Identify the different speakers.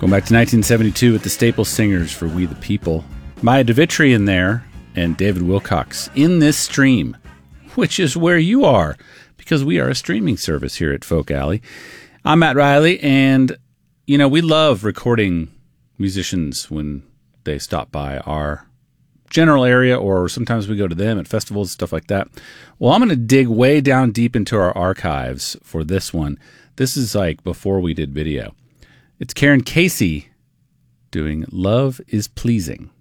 Speaker 1: Going back to 1972 with the Staple Singers for We the People. Maya DeVitri in there and David Wilcox in this stream, which is where you are, because we are a streaming service here at Folk Alley. I'm Matt Riley, and, you know, we love recording musicians when they stop by our general area, or sometimes we go to them at festivals, stuff like that. Well, I'm going to dig way down deep into our archives for this one. This is like before we did video. It's Karen Casey doing Love is Pleasing.